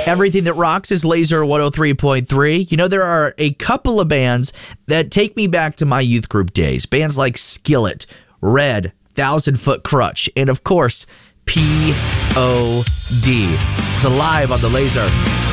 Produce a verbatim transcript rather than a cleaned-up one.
Everything that rocks is Laser one oh three point three. You know, there are a couple of bands that take me back to my youth group days. Bands like Skillet, Red, Thousand Foot Crutch, and of course, P O D. It's alive on the Laser.